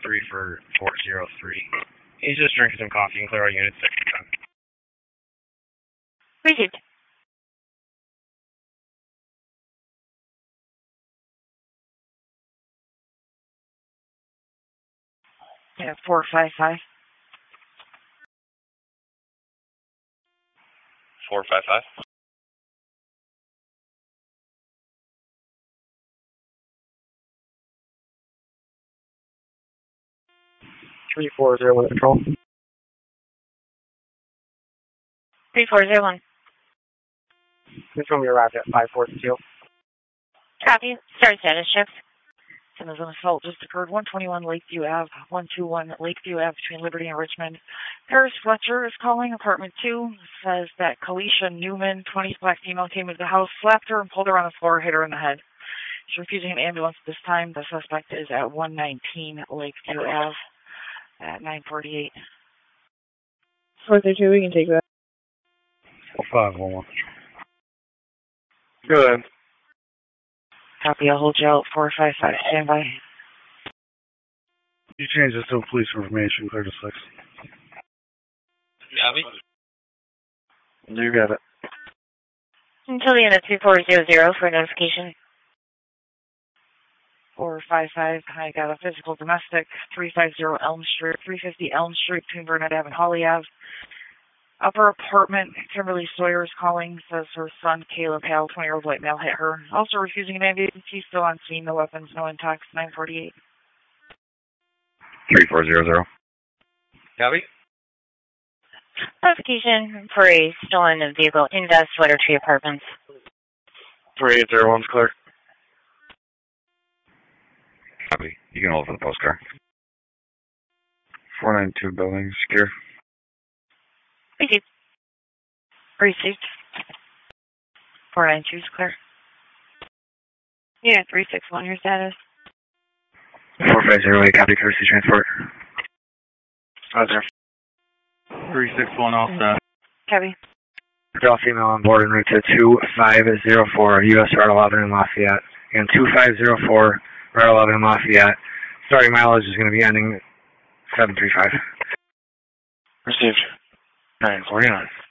3 for 403. He's just drinking some coffee and clear our unit 6 time. Received. Yeah, 455. 455. Three 401 control. 3401. Confirm you arrived at 542. Copy. Start status checks. Simmons on assault just occurred. 121 Lakeview Ave, 121 Lakeview Ave between Liberty and Richmond. Paris Fletcher is calling apartment 2. Says that Kalisha Newman, 20s black female, came into the house, slapped her, and pulled her on the floor, hit her in the head. She's refusing an ambulance this time. The suspect is at 119 Lakeview Ave at 948. 432, we can take that. 4511. Go ahead. Copy, I'll hold you out. 455, stand by. You changed this to police information, clear to 6. Copy. You got it. Until the end of 3400 for notification. 455, I got a physical domestic, 350 Elm Street, 350 Elm Street between Burnett Ave and Holly Ave. Upper apartment, Kimberly Sawyer is calling, says her son, Caleb Hale, 20-year-old white male, hit her. Also refusing an ambulance. He's still on scene, no weapons, no intox, 948. 3400. Copy. Notification for a stolen vehicle in the Sweater Tree Apartments. 3801's clear. Copy. You can hold for the postcard. 492 building, secure. Received. Received. 492 is clear. Yeah, 361, your status. 4508, copy, courtesy transport. Roger. 361 all set. Copy. All female on board en route to 2504 US Route 11 in Lafayette. And 2504 Route 11 in Lafayette. Starting mileage is going to be ending 735. Received. 949.